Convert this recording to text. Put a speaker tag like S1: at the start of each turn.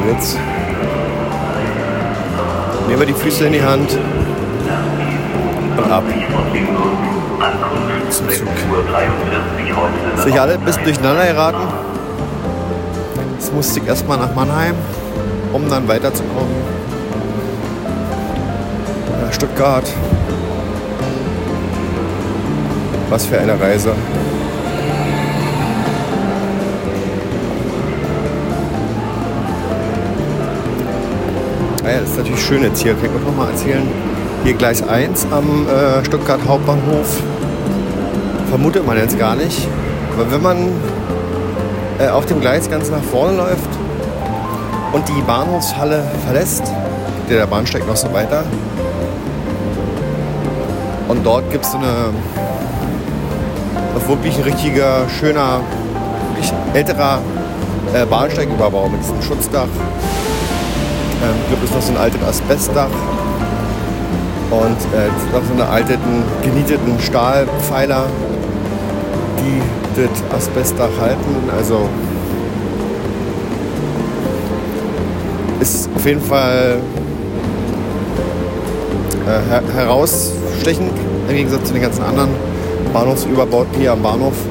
S1: Witz. Nehmen wir die Füße in die Hand und ab zum Zug. Sich alle ein bisschen durcheinander geraten. Jetzt musste ich erstmal nach Mannheim, um dann weiterzukommen. Stuttgart. Was für eine Reise. Ja, das ist natürlich schön jetzt hier. Kann ich euch noch mal erzählen. Hier Gleis 1 am Stuttgart Hauptbahnhof. Vermutet man jetzt gar nicht. Aber wenn man auf dem Gleis ganz nach vorne läuft und die Bahnhofshalle verlässt, geht der Bahnsteig noch so weiter. Und dort gibt es so wirklich ein richtiger, schöner, wirklich älterer Bahnsteigüberbau mit diesem Schutzdach. Ich glaube, es ist noch so ein altes Asbestdach und noch so eine alten, genieteten Stahlpfeiler, die das Asbestdach halten. Also ist auf jeden Fall herausstechend im Gegensatz zu den ganzen anderen Bahnhofsüberbauten hier am Bahnhof.